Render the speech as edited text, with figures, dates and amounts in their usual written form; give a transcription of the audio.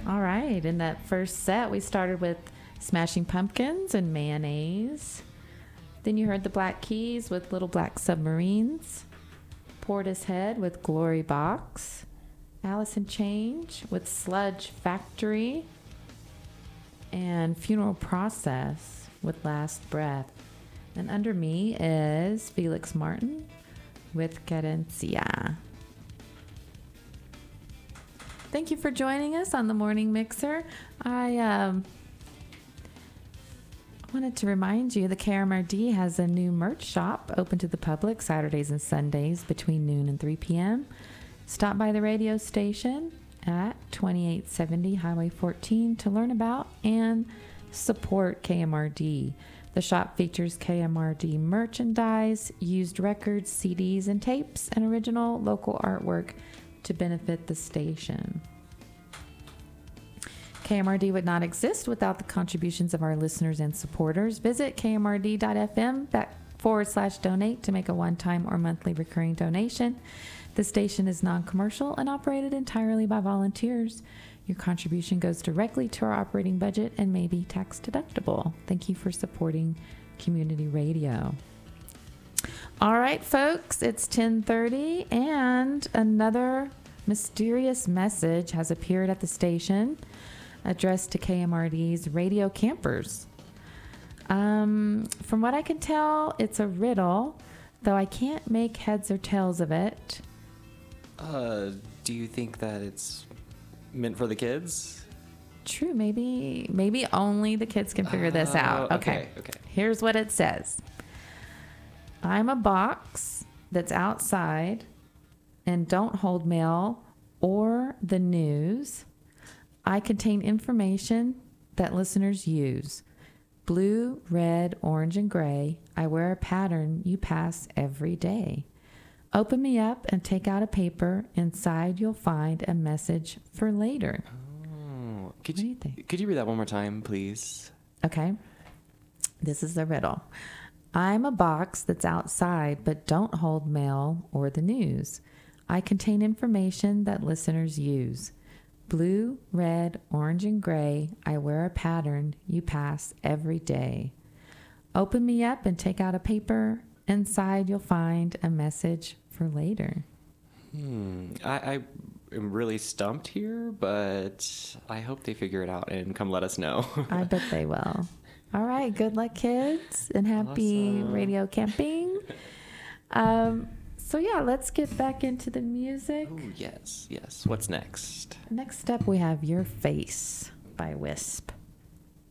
All right. In that first set, we started with Smashing Pumpkins and Mayonnaise. Then you heard the Black Keys with Little Black Submarines. Portishead with Glory Box. Alice in Chains with Sludge Factory. And Funeral Process with Last Breath. And under me is Felix Martin with Cadencia. Thank you for joining us on the Morning Mixer. I wanted to remind you the KMRD has a new merch shop open to the public Saturdays and Sundays between noon and 3 p.m. Stop by the radio station at 2870 Highway 14 to learn about and support KMRD. The shop features KMRD merchandise, used records, CDs, and tapes, and original local artwork to benefit the station. KMRD would not exist without the contributions of our listeners and supporters. Visit kmrd.fm/donate to make a one-time or monthly recurring donation. The station is non-commercial and operated entirely by volunteers. Your contribution goes directly to our operating budget and may be tax deductible. Thank you for supporting community radio. All right, folks, it's 10:30 and another mysterious message has appeared at the station addressed to KMRD's radio campers. From what I can tell, it's a riddle, though I can't make heads or tails of it. Do you think that it's meant for the kids? True, maybe only the kids can figure this out. Okay. Here's what it says. I'm a box that's outside and don't hold mail or the news. I contain information that listeners use. Blue, red, orange, and gray. I wear a pattern you pass every day. Open me up and take out a paper. Inside you'll find a message for later. Oh, What do you think? Could you read that one more time, please? Okay. This is the riddle. I'm a box that's outside but don't hold mail or the news. I contain information that listeners use. Blue, red, orange, and gray. I wear a pattern you pass every day. Open me up and take out a paper. Inside you'll find a message for later. I am really stumped here, but I hope they figure it out and come let us know. I bet they will. All right. Good luck, kids, and happy radio camping. So, yeah, let's get back into the music. Oh, yes. What's next? Next up, we have Your Face by Wisp.